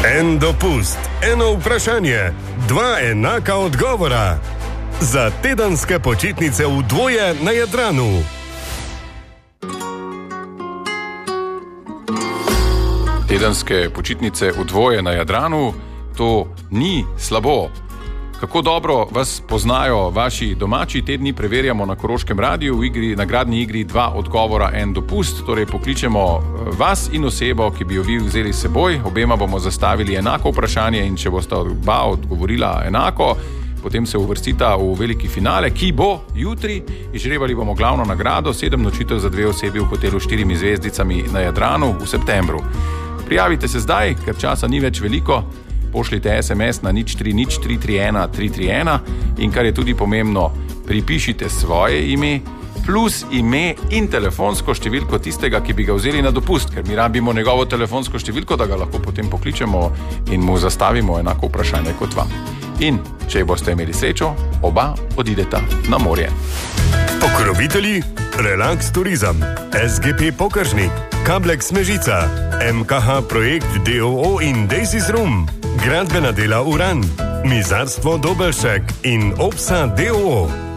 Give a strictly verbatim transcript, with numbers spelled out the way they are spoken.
En dopust, eno vprašanje, dva enaka odgovora. Za tedenske počitnice v dvoje na Jadranu. Tedenske počitnice v dvoje na Jadranu, to ni slabo. Kako dobro vas poznajo vaši domači, te dni preverjamo na Koroškem radiju v igri, nagradni igri dva odgovora, en dopust. Torej pokličemo vas in osebo, ki bi jo vi vzeli s seboj. Obema bomo zastavili enako vprašanje in če bosta oba odgovorila enako, potem se uvrstita v veliki finale, ki bo jutri. Izžrebali bomo glavno nagrado, sedem nočitev za dve osebi v hotelu s štirimi zvezdicami na Jadranu v septembru. Prijavite se zdaj, ker časa ni več veliko. Pošljite es em es na nič tri nič tri tri ena tri tri ena in kar je tudi pomembno, pripišite svoje ime plus ime in telefonsko številko tistega, ki bi ga vzeli na dopust, ker mi rabimo njegovo telefonsko številko, da ga lahko potem pokličemo in mu zastavimo enako vprašanje kot vam. In če boste imeli srečo, oba odideta na morje. Pokrovitelji Relax Turizem, es ge pe Pokršnik, Kablek Smežica, em ka ha Projekt de o o in Daisys Room, Gradbena dela Uran, Mizarstvo Dobelšek in Opsa de o o.